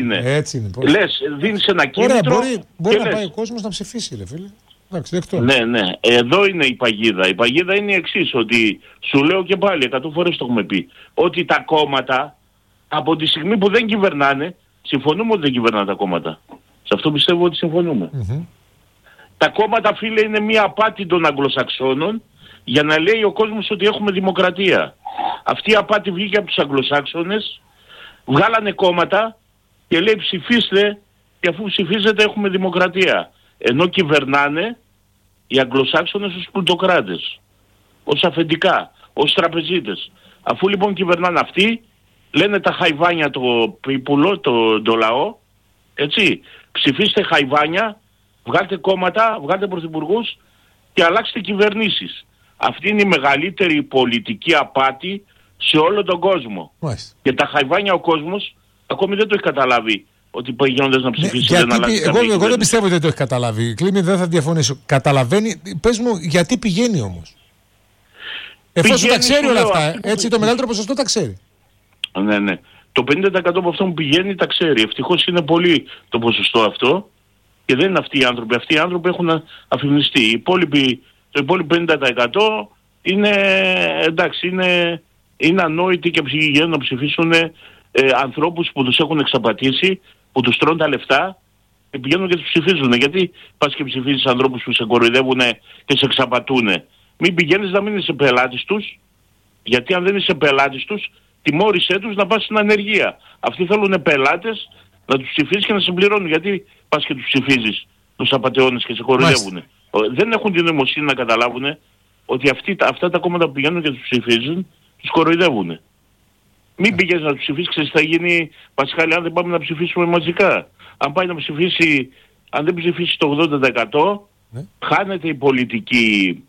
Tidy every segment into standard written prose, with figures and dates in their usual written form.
Έτσι είναι. Λες, δίνεις ένα κίνητρο. Μπορεί να πάει ο κόσμος να ψηφίσει, ρε φίλε. Εντάξει, δεκτό. Ναι. Εδώ είναι η παγίδα. Η παγίδα είναι η εξής, ότι σου λέω και πάλι, 100 φορές το έχουμε πει, ότι τα κόμματα από τη στιγμή που δεν κυβερνάνε, συμφωνούμε ότι δεν κυβερνάνε τα κόμματα. Σε αυτό πιστεύω ότι συμφωνούμε. Τα κόμματα, φίλε, είναι μια απάτη των Αγγλοσαξώνων για να λέει ο κόσμος ότι έχουμε δημοκρατία. Αυτή η απάτη βγήκε από τους Αγγλοσάξονες, βγάλανε κόμματα και λέει ψηφίστε και αφού ψηφίζετε έχουμε δημοκρατία. Ενώ κυβερνάνε οι Αγγλοσάξονες ως πλουτοκράτες, ως αφεντικά, ως τραπεζίτες. Αφού λοιπόν κυβερνάνε αυτοί, λένε τα χαϊβάνια το λαό, έτσι, ψηφίστε χαϊβάνια, βγάλτε κόμματα, βγάλτε πρωθυπουργούς και αλλάξτε κυβερνήσεις. Αυτή είναι η μεγαλύτερη πολιτική απάτη σε όλο τον κόσμο. Μάλιστα. Και τα χαϊβάνια ο κόσμος ακόμη δεν το έχει καταλάβει ότι πηγαίνοντας να ψηφίσει δεν αλλάζει καμία εγώ δεν πιστεύω ότι δεν το έχει καταλάβει. Κλίμη, δεν θα διαφωνήσω. Καταλαβαίνει, πες μου γιατί πηγαίνει όμως. Εφόσον τα ξέρει όλα αυτά, έτσι το μεγαλύτερο ποσοστό τα ξέρει. Ναι. Το 50% από αυτό που πηγαίνει τα ξέρει. Ευτυχώς είναι πολύ το ποσοστό αυτό και δεν είναι αυτοί οι άνθρωποι. Αυτοί οι άνθρωποι έχουν αφημιστεί. Το υπόλοιπο 50% είναι, εντάξει, είναι ανόητοι και πηγαίνουν να ψηφίσουν ανθρώπους που τους έχουν εξαπατήσει, που τους τρώνε τα λεφτά και πηγαίνουν και τους ψηφίζουν. Γιατί πας και ψηφίζεις ανθρώπους που σε κοροϊδεύουν και σε εξαπατούν. Μην πηγαίνεις να μην είσαι πελάτης τους, γιατί αν δεν είσαι πελάτης τους, τιμώρησέ τους να πας στην ανεργία. Αυτοί θέλουν πελάτες να τους ψηφίσεις και να σε πληρώνουν. Γιατί πας και τους ψηφίζεις τους απατεώνες και σε κοροϊδεύουν. Δεν έχουν την νοημοσύνη να καταλάβουν ότι αυτά τα κόμματα που πηγαίνουν και τους ψηφίζουν, τους κοροϊδεύουν. Μην πηγαίνεις να τους ψηφίσεις, ξέρεις θα γίνει, Πασχάλη, αν δεν πάμε να ψηφίσουμε μαζικά. Αν πάει να ψηφίσει, αν δεν ψηφίσει το 80%, χάνεται η πολιτική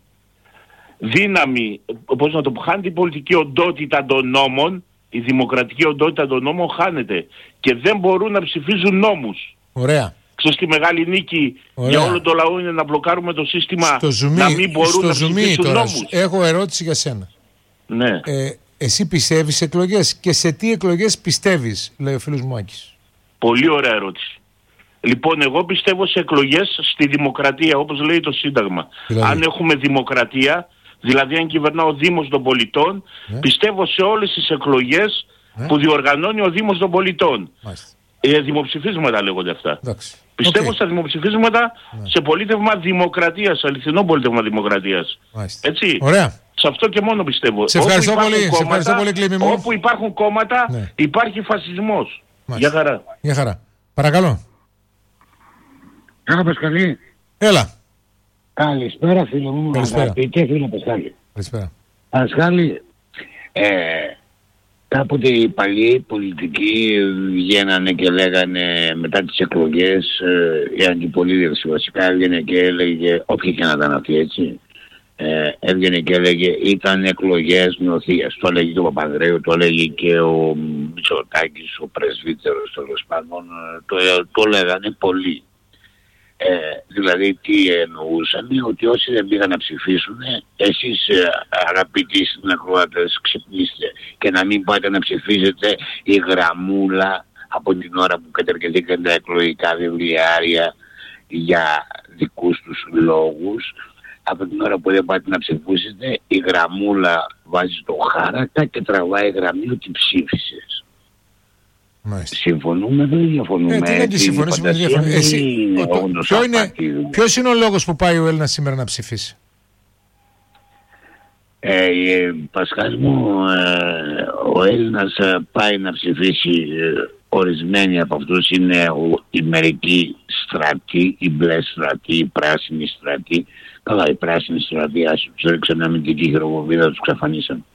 δύναμη, πώς να το πω, χάνεται η πολιτική οντότητα των νόμων, η δημοκρατική οντότητα των νόμων χάνεται και δεν μπορούν να ψηφίζουν νόμους. Ωραία. Ξέρεις τη μεγάλη νίκη για όλο το λαό είναι να μπλοκάρουμε το σύστημα, να μην μπορούν να ψηφίσουν νόμους. Έχω ερώτηση για σένα. Ναι. Εσύ πιστεύεις σε εκλογές και σε τι εκλογές πιστεύεις, λέει ο φίλος μου Άκης. Πολύ ωραία ερώτηση. Λοιπόν, εγώ πιστεύω σε εκλογές στη δημοκρατία, όπως λέει το Σύνταγμα. Δηλαδή. Αν έχουμε δημοκρατία, δηλαδή αν κυβερνά ο Δήμος των Πολιτών, πιστεύω σε όλες τις εκλογές που διοργανώνει ο Δήμος των Πολιτών. Δημοψηφίσματα λέγονται αυτά. Εντάξει. Πιστεύω στα δημοψηφίσματα σε πολίτευμα δημοκρατίας, αληθινό πολίτευμα δημοκρατίας. Έτσι. Ωραία. Σε αυτό και μόνο πιστεύω. Σε ευχαριστώ πολύ, Κλήμη μου. Όπου υπάρχουν κόμματα, υπάρχει φασισμός. Γεια χαρά. Γεια χαρά. Παρακαλώ. Έλα Πασχαλή. Έλα. Καλησπέρα φίλε μου. Καλησπέρα. Φίλε Πασχάλη. Καλησπέρα. Πασχάλη, κάποτε οι παλιοί πολιτικοί βγαίνανε και λέγανε μετά τις εκλογές, η αντιπολίτευση βασικά έβγαινε και έλεγε, όποιοι και να ήταν αυτοί έτσι, έβγαινε και έλεγε ήταν εκλογές νοθείας. Το έλεγε και ο Παπανδρέου, το έλεγε και ο Μητσοτάκης, ο πρεσβύτερος τέλος πάντων, το λέγανε πολλοί. Δηλαδή τι εννοούσαν, ότι όσοι δεν πήγαν να ψηφίσουν, εσείς αγαπητοί συνακροατές ξυπνήστε και να μην πάτε να ψηφίσετε η γραμμούλα από την ώρα που κατεργεθήκαν τα εκλογικά βιβλιάρια για δικούς τους λόγους. Από την ώρα που δεν πάτε να ψηφίσετε, η γραμμούλα βάζει το χάρακα και τραβάει γραμμή ότι ψήφισες. Μάλιστα. Συμφωνούμε, δεν διαφωνούμε. Τι δεν συμφωνούμε, ποιος είναι ο λόγος που πάει ο Έλληνας σήμερα να ψηφίσει? Πασχάλη μου, ο Έλληνας πάει να ψηφίσει, ορισμένοι από αυτούς είναι οι μερικοί στρατοί, οι μπλε στρατοί, οι πράσινοι στρατοί. Καλά, οι πράσινοι στρατοί, ας τους ρίξαν με την χειροβοβίδα, τους ξαφανίσαν.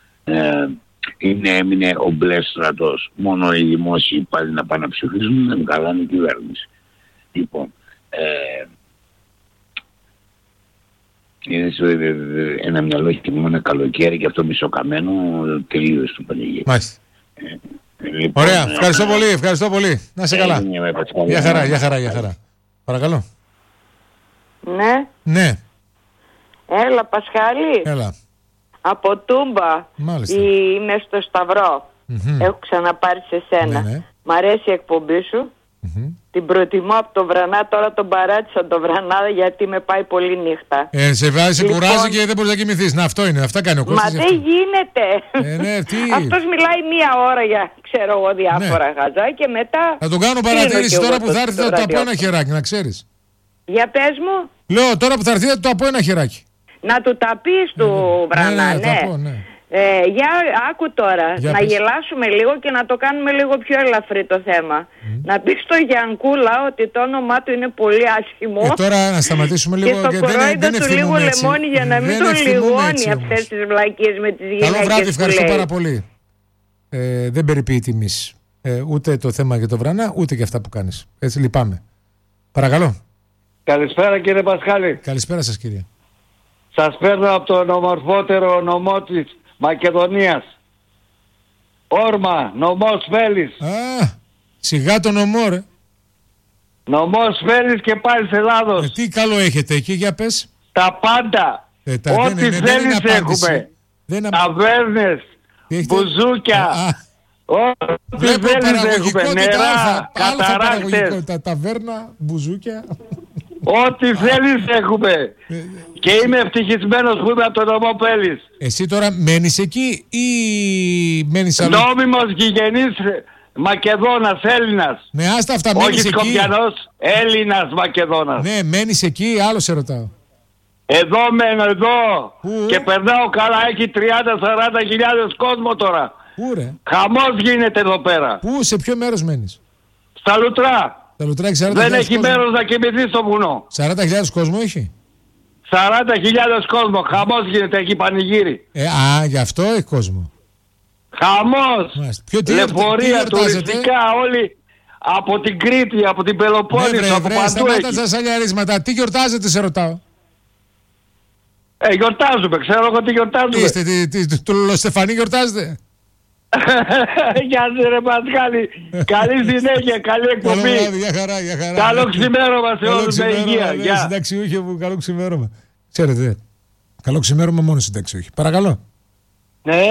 Έμεινε ο μπλε στρατός. Μόνο οι δημόσιοι πάλι να πάνε να ψηφίσουν, δεν βγάλανε η κυβέρνηση. Λοιπόν, είναι ένα μυαλό έχει μόνο ένα καλοκαίρι και αυτό μισοκαμένο τελείως του πανηγύρι. Μάλιστα. Λοιπόν, ωραία, ευχαριστώ πολύ. Να είσαι καλά. Γεια χαρά. Παρακαλώ. Ναι. Έλα Πασχάλη. Έλα. Από Τούμπα. Μάλιστα. Είμαι στο Σταυρό. Έχω ξαναπάρει σε σένα. Ναι. Μ' αρέσει η εκπομπή σου. Την προτιμώ από το Βρανά, τώρα τον παράτησα το Βρανά γιατί με πάει πολύ νύχτα. Σε βάζει, σε κουράζει και δεν μπορείς να κοιμηθείς. Να, αυτό είναι, αυτά κάνει ο Κώστας. Μα δεν γίνεται. Ναι, τι... Αυτός μιλάει 1 ώρα για, ξέρω εγώ, διάφορα χαζά και μετά... Θα τον κάνω παρατήρηση τώρα που θα έρθει, θα του πω ένα χεράκι, να ξέρεις. Για πες μου. Λέω, τώρα που θα έρθει, θα του πω ένα χεράκι. Να του τα πεις του Βρανά, ναι. Για άκου τώρα, να γελάσουμε λίγο και να το κάνουμε λίγο πιο ελαφρύ το θέμα. Να πεις στο Γιανκούλα ότι το όνομά του είναι πολύ άσχημο. Τώρα να σταματήσουμε λίγο και στο κορόιδο του λίγο λεμόνι για να μην τον λιγώνει αυτές τις βλακίες με τις γυναίκες. Καλό βράδυ, ευχαριστώ πάρα πολύ. Δεν περιποιεί τιμής ούτε το θέμα για το Βρανά, ούτε και αυτά που κάνεις. Έτσι λυπάμαι. Παρακαλώ. Καλησπέρα κύριε Πασχάλη. Καλησπέρα σας κύριε. Σας παίρνω από τον ομορφότερο νομό της Μακεδονίας. Όρμα, νομός Βέλης. Σιγά το νομό ρε. Νομός Βέλης και πάλι Ελλάδος. Τι καλό έχετε εκεί, για πες. Τα πάντα. Ό,τι θέλεις έχουμε. Ταβέρνες, μπουζούκια. Ό,τι θέλεις έχουμε. Νερά, καταράκτες. Ταβέρνα, μπουζούκια. Ό,τι θέλεις έχουμε. Και είμαι ευτυχισμένος που είμαι από τον νομό Βέλης. Εσύ τώρα μένεις εκεί ή μένεις αλλού? Νόμιμος γηγενής Μακεδόνας, Έλληνας. Ναι, άστα αυτά, μένεις όχι εκεί. Όχι Σκοπιανός, Έλληνας Μακεδόνας. Ναι, μένεις εκεί, άλλο σε ρωτάω. Εδώ μένω, εδώ. Και περνάω καλά, έχει 30-40 χιλιάδες κόσμο τώρα. Πού ρε? Χαμός γίνεται εδώ πέρα. Πού, σε ποιο μέρος μένεις? Στα Λουτρά. Στα Λουτρά έχει 40.000 δεν έχει κόσμο. μέρος να κοιμηθεί στο βουνό. 40.000 κόσμο έχει. 40.000 κόσμο, χαμός γίνεται, έχει πανηγύρι. Γι' αυτό έχει κόσμο. Χαμός, λεωφορεία, τουριστικά, όλοι από την Κρήτη, από την Πελοπόννησο, από παντού έχει. Σταμάτα στα σαλιαρίσματα. Τι γιορτάζετε, σε ρωτάω? Γιορτάζουμε, ξέρω εγώ τι γιορτάζουμε. Είστε, του Λολοστεφανή γιορτάζετε? Γεια σας ρε Πασχάλη, καλή συνέχεια, καλή εκπομπή. Για χαρά, για χαρά. Καλό ξημέρωμα σε όλους, με υγεία. Συνταξιούχοι μου, καλό ξημέρωμα. Ξέρετε, καλό ξημέρωμα μόνο συνταξιούχοι. Παρακαλώ. Ναι.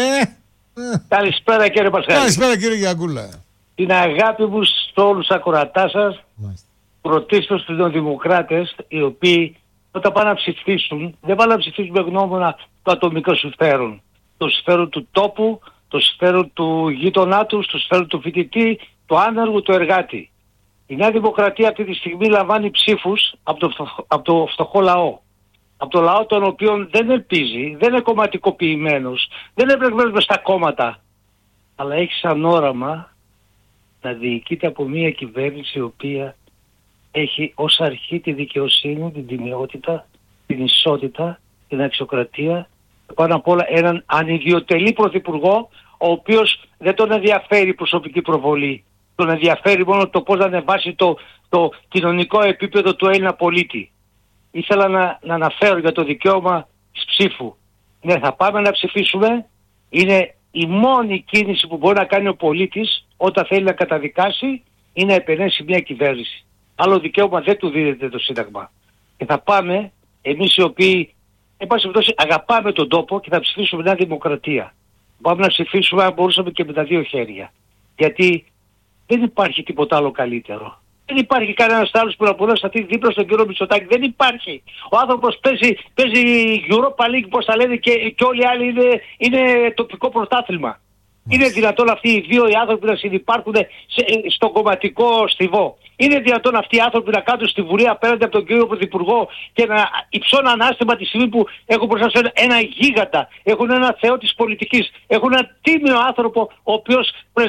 Καλησπέρα κύριε Πασχάλη. Καλησπέρα κύριε Γιαγκούλα. Την αγάπη μου σε όλους τους ακροατάς σας, πρωτίστως στους νεοδημοκράτες, οι οποίοι όταν πάνε να ψηφίσουν, δεν πάνε να ψηφίσουν με γνώμονα το ατομικό συμφέρον. Το συμφέρον του τόπου, το συμφέρον του γείτονά τους, το συμφέρον του φοιτητή, του άνεργου, του εργάτη. Η Νέα Δημοκρατία αυτή τη στιγμή λαμβάνει ψήφους από το φτωχό λαό. Από το λαό τον οποίο δεν ελπίζει, δεν είναι κομματικοποιημένος, δεν είναι βρεγμένος μες στα κόμματα. Αλλά έχει σαν όραμα να διοικείται από μια κυβέρνηση η οποία έχει ως αρχή τη δικαιοσύνη, την τιμιότητα, την ισότητα, την αξιοκρατία, πάνω απ' όλα έναν ανιδιοτελή πρωθυπουργό, ο οποίος δεν τον ενδιαφέρει η προσωπική προβολή. Τον ενδιαφέρει μόνο το πώς να ανεβάσει το κοινωνικό επίπεδο του Έλληνα πολίτη. Ήθελα να αναφέρω για το δικαίωμα της ψήφου. Ναι, θα πάμε να ψηφίσουμε. Είναι η μόνη κίνηση που μπορεί να κάνει ο πολίτης όταν θέλει να καταδικάσει ή να επενέσει μια κυβέρνηση. Άλλο δικαίωμα δεν του δίνεται το Σύνταγμα. Και θα πάμε εμείς οι οποίοι εν πάση περιπτώσει αγαπάμε τον τόπο και θα ψηφίσουμε μια δημοκρατία. Πάμε να ψηφίσουμε αν μπορούσαμε και με τα δύο χέρια. Γιατί δεν υπάρχει τίποτα άλλο καλύτερο. Δεν υπάρχει κανένας άλλος που να μπορεί να σταθεί δίπλα στον κύριο Μητσοτάκη. Δεν υπάρχει. Ο άνθρωπος παίζει Europa League, πώς τα λένε, και όλοι οι άλλοι είναι τοπικό πρωτάθλημα. Είναι δυνατόν αυτοί οι δύο οι άνθρωποι να συνυπάρχουν στον κομματικό στιβό? Είναι δυνατόν αυτοί οι άνθρωποι να κάτουν στη Βουλή απέναντι από τον κύριο Πρωθυπουργό και να υψώνουν ανάστημα τη στιγμή που έχουν μπροστά σε ένα γίγαντα, έχουν ένα θεό της πολιτικής, έχουν ένα τίμιο άνθρωπο ο οποίος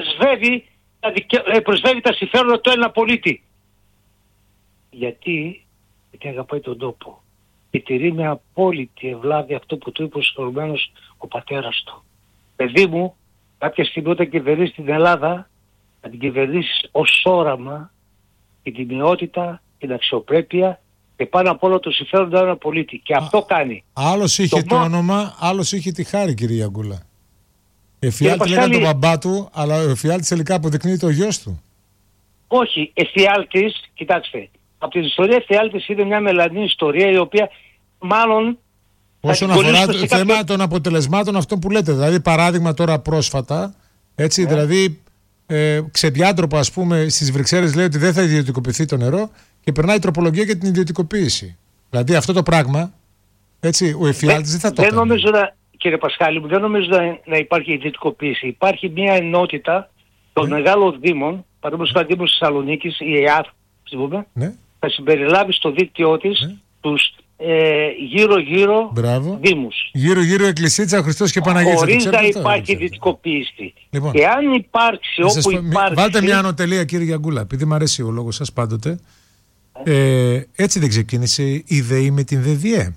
προσβεύει τα συμφέροντα του Έλληνα πολίτη? Γιατί αγαπάει τον τόπο και τηρεί με απόλυτη ευλάβεια αυτό που του είπε προηγουμένως ο πατέρας του. Παιδί μου, κάποια στιγμή όταν κυβερνήσεις την Ελλάδα, να την κυβερνήσεις ως όραμα, την τιμιότητα, την αξιοπρέπεια και πάνω απ' όλο το συμφέρον του ένα πολίτη. Και αυτό κάνει. Άλλος είχε το όνομα, άλλος είχε τη χάρη, κύριε Γιαγκούλα. Εφιάλτη λέγανε τον μπαμπά του, αλλά ο εφιάλτης τελικά αποδεικνύει το γιος του. Όχι, εφιάλτης, κοιτάξτε, από την ιστορία εφιάλτης είναι μια μελανή ιστορία η οποία μάλλον... Όσον αφορά το θέμα των αποτελεσμάτων αυτών που λέτε, δηλαδή παράδειγμα τώρα πρόσφατα, έτσι, δηλαδή ξεδιάντροπα, ας πούμε, στις Βρυξέλλες λέει ότι δεν θα ιδιωτικοποιηθεί το νερό και περνάει η τροπολογία για την ιδιωτικοποίηση. Δηλαδή αυτό το πράγμα, έτσι, ο εφιάλτης δεν θα το κάνει. Κύριε Πασχάλη μου, δεν νομίζω να υπάρχει ιδιωτικοποίηση. Υπάρχει μια ενότητα των μεγάλων δήμων, παραδείγματος χάρη Δήμος της Θεσσαλονίκης, η ΕΑΘ, θα συμπεριλάβει στο δίκτυό της τους γύρω-γύρω δήμους. Γύρω-γύρω Εκκλησίτσα, Χριστός και Παναγίτσα. Χωρίς να υπάρχει ιδιωτικοποίηση. Λοιπόν, και αν υπάρξει όπου υπάρξει... Βάλτε μια ανωτελεία, κύριε Γιαγκούλα, επειδή μου αρέσει ο λόγος σας πάντοτε. Έτσι δεν ξεκίνησε η ΔΕΗ με την ΔΕΔΙΕ?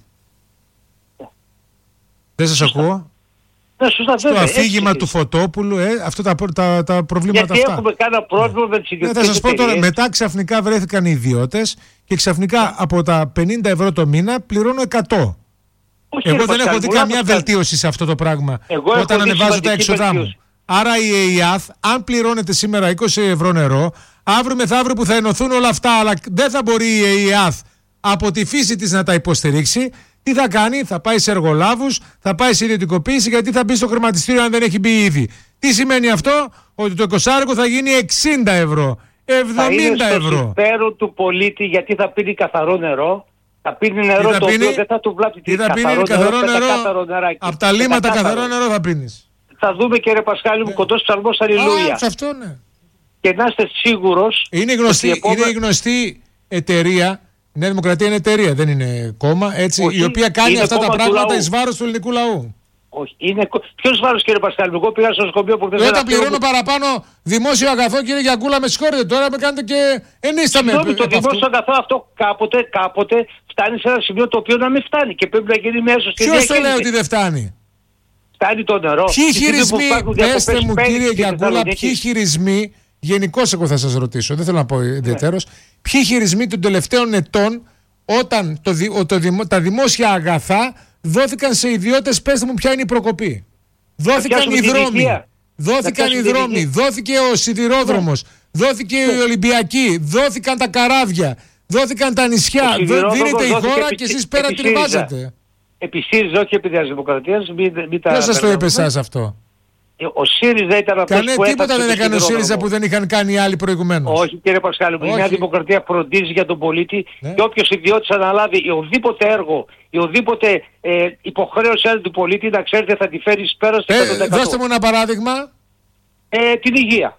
Δεν σας ακούω? Στο αφήγημα του Φωτόπουλου, αυτά τα προβλήματα. Γιατί αυτά. Έχουμε κάνα πρόβλημα με τις ιδιωτικές. Θα σας πω τώρα, μετά ξαφνικά βρέθηκαν οι ιδιώτες και ξαφνικά από τα 50 ευρώ το μήνα πληρώνω 100. Εγώ δεν έχω δει καμιά βελτίωση σε αυτό το πράγμα όταν ανεβάζω τα έξοδά μου. Άρα η ΕΙΑΘ, αν πληρώνετε σήμερα 20 ευρώ νερό, αύριο μεθαύριο που θα ενωθούν όλα αυτά, αλλά δεν θα μπορεί η ΕΙΑΘ από τη φύση της να τα υποστηρίξει, τι θα κάνει? Θα πάει σε εργολάβους, θα πάει σε ιδιωτικοποίηση, γιατί θα μπει στο χρηματιστήριο αν δεν έχει μπει ήδη. Τι σημαίνει αυτό? Ότι το 20 θα γίνει 60 ευρώ, 70 ευρώ. Στο συμφέρον του πολίτη, γιατί θα πίνει καθαρό νερό. Θα πίνει νερό το οποίο δεν θα του βλάπτει. Τι θα πίνει? Καθαρό νερό. Από τα λίμματα καθαρό νερό θα πίνεις. Θα δούμε, κύριε Πασχάλη μου, κοντός ψαλμός αλληλούια. Σε αυτό, ναι. Και να είστε σίγουρος. Είναι η γνωστή εταιρεία. Η Νέα Δημοκρατία είναι εταιρεία, δεν είναι κόμμα, έτσι, η οποία κάνει αυτά τα πράγματα εις βάρος του ελληνικού λαού. Όχι, ποιος βάρος, κύριε Πασχάλη? Εγώ πήγα στο νοσοκομείο που δεν όταν πληρώνω παραπάνω δημόσιο αγαθό, κύριε Γιαγκούλα, με συγχωρείτε, τώρα με κάνετε και ενίσταμε. Το δημόσιο αγαθό αυτό κάποτε φτάνει σε ένα σημείο το οποίο να μην φτάνει και πρέπει να γίνει μια σωστή διαχείριση. Ποιος το λέει ότι δεν φτάνει? Φτάνει το νερό. Ποιοι χειρισμοί, πέστε μου, κύριε Γιαγκούλα, ποιοι χειρισμοί, γενικώς εγώ θα σας ρωτήσω, δεν θέλω να πω ιδιαίτερος, ποιοι χειρισμοί των τελευταίων ετών όταν τα δημόσια αγαθά δόθηκαν σε ιδιώτες? Πέστε μου ποια είναι η προκοπή. Δόθηκαν οι δρόμοι, δόθηκε ο σιδηρόδρομος, δόθηκε η Ολυμπιακή, δόθηκαν τα καράβια, δόθηκαν τα νησιά, δίνεται η χώρα και εσείς πέρα την βάζετε. Επί ΣΥΡΙΖΑ, όχι επί Νέας Δημοκρατίας. Ποιος σας το είπε εσάς αυτό? Ο ΣΥΡΙΖΑ ήταν αυτός που τίποτα δεν έκανε ο ΣΥΡΙΖΑ που δεν είχαν κάνει οι άλλοι προηγουμένως. Όχι, κύριε Πασχάλη, η Νέα Δημοκρατία φροντίζει για τον πολίτη, και όποιος ιδιώτης αναλάβει οδήποτε έργο ή οδήποτε υποχρέωση του πολίτη, να ξέρετε, θα τη φέρει πέρα στο 100%. Δώστε μου ένα παράδειγμα. Την υγεία.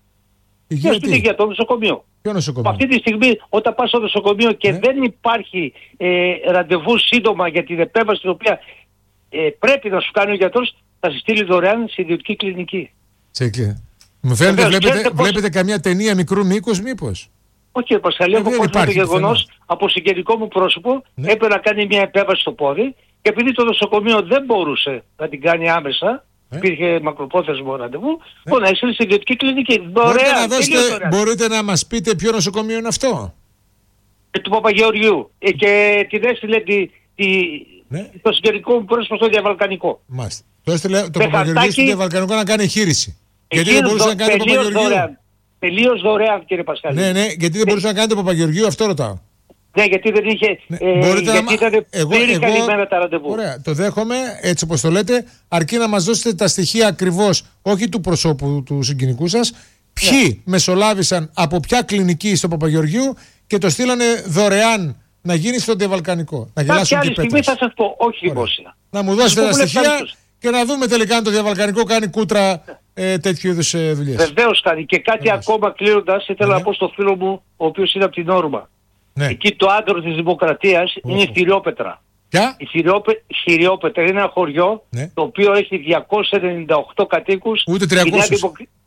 Την υγεία, το νοσοκομείο. Ποιο νοσοκομείο? Αυτή τη στιγμή, όταν πας στο νοσοκομείο και δεν υπάρχει ραντεβού σύντομα για την επέμβαση την οποία πρέπει να σου κάνει ο γιατρός, θα σε στείλει δωρεάν σε ιδιωτική κλινική. Μου φαίνεται, βλέπετε καμιά ταινία μικρού μήκους, μήπως? Όχι, κύριε Πασχαλή, έχω πω το γεγονός από συγγενικό μου πρόσωπο, έπρεπε να κάνει μια επέμβαση στο πόδι και επειδή το νοσοκομείο δεν μπορούσε να την κάνει άμεσα, υπήρχε μακροπρόθεσμο ραντεβού, να έστειλε σε ιδιωτική κλινική. Δωρεάν. Μπορείτε να μας πείτε ποιο νοσοκομείο είναι αυτό? Του Παπαγεωργιού. Και την έστειλε το συγγενικό μου πρόσωπο στο Διαβαλκανικό. Μάλιστα. Το έστειλε το Παπαγεωργίου στο Διαβαλκανικό να κάνει εγχείρηση. Γιατί δεν μπορούσε να κάνει το Παπαγεωργίου? Τελείως δωρεάν, κύριε Πασχάλη. Ναι, γιατί δεν μπορούσε να κάνει το Παπαγεωργίου, αυτό ρωτάω. Ναι, γιατί δεν είχε. Γιατί ήταν πλήρη καλυμμένα τα ραντεβού. Ωραία, το δέχομαι, έτσι όπως το λέτε, αρκεί να μας δώσετε τα στοιχεία ακριβώς, όχι του προσώπου του συγγενικού σας, ποιοι μεσολάβησαν από ποια κλινική στο Παπαγεωργίου και το στείλανε δωρεάν να γίνει στο Διαβαλκανικό. Να γελάσουν και οι πέτρες. Στιγμή θα σας πω, όχι δημόσια. Να μου δώσετε τα στοιχεία και να δούμε τελικά αν το Διαβαλκανικό κάνει κούτρα τέτοιου είδους δουλειές. Βεβαίως κάνει. Και κάτι ακόμα κλείνοντας, ήθελα να πω στο φίλο μου, ο οποίος είναι από την Όρμα. Εκεί το άντρο της Δημοκρατίας είναι η Θηριόπετρα. Η Θηριόπετρα είναι ένα χωριό το οποίο έχει 298 κατοίκους. Ούτε 300.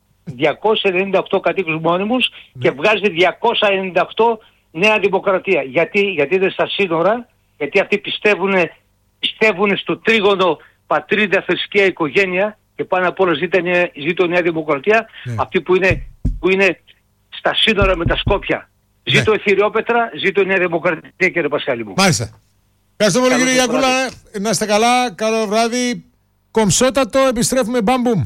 298 κατοίκους μόνιμους και βγάζει 298 Νέα Δημοκρατία. Γιατί είναι στα σύνορα, γιατί αυτοί πιστεύουν στο τρίγωνο πατρίδα, θρησκεία, οικογένεια και πάνω απ' όλα ζήτω Νέα Δημοκρατία, αυτοί που είναι στα σύνορα με τα Σκόπια. Ζήτω η Θηριόπετρα, ζήτω η Νέα Δημοκρατία, κύριε Πασχάλη μου. Μάλιστα. Ευχαριστώ πολύ, κύριε Γιαγκούλα. Να είστε καλά, καλό βράδυ. Κομψότατο, επιστρέφουμε μπαμπουμ.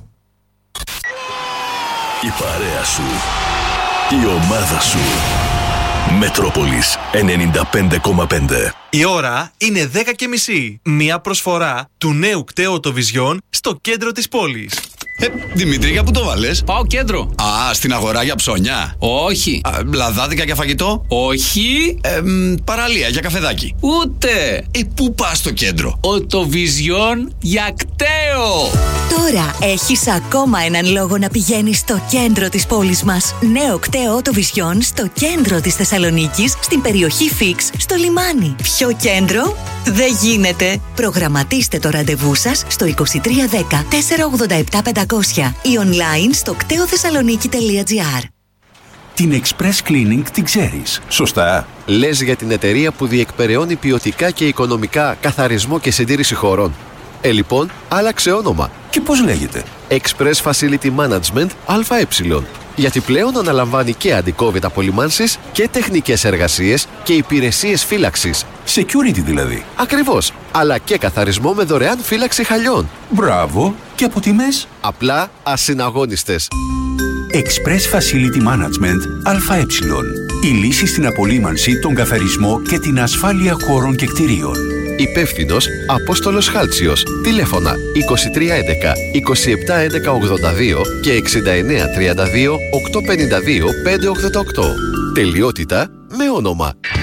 Η παρέα σου, η ομάδα σου. Μετρόπολης 95,5. Η ώρα είναι 10:30. Μια προσφορά του νέου κταίου Vision στο κέντρο της πόλης. Δημήτρη, για πού το βάλες? Πάω κέντρο. Α, στην αγορά για ψώνια? Όχι. Λαδάδικα για φαγητό? Όχι. Παραλία για καφεδάκι? Ούτε. Πού πας στο κέντρο? Οτοβιζιόν για κταίο. Τώρα έχεις ακόμα έναν λόγο να πηγαίνεις στο κέντρο της πόλης μας. Νέο κταίο Οτοβιζιόν στο κέντρο της Θεσσαλονίκης, στην περιοχή Φίξ, στο λιμάνι. Πιο κέντρο δεν γίνεται. Προγραμματίστε το ραντεβού σας στο 2310 487 500 ή online στο κτεοθεσσαλονίκη.gr. Την Express Cleaning την ξέρεις, σωστά? Λες για την εταιρεία που διεκπεραιώνει ποιοτικά και οικονομικά καθαρισμό και συντήρηση χωρών. Λοιπόν, άλλαξε όνομα. Και πώς λέγεται? Express Facility Management ΑΕ. Γιατί πλέον αναλαμβάνει και αντικόβιτα απολυμάνσεις και τεχνικές εργασίες και υπηρεσίες φύλαξης. Security δηλαδή. Ακριβώς. Αλλά και καθαρισμό με δωρεάν φύλαξη χαλιών. Μπράβο. Και από τιμές? Απλά ασυναγώνιστες. Express Facility Management ΑΕ. Η λύση στην απολύμανση, τον καθαρισμό και την ασφάλεια χώρων και κτηρίων. Υπεύθυνος Απόστολος Χάλτσιος. Τηλέφωνα 2311 271182 και 6932 852 588. Τελειότητα με όνομα.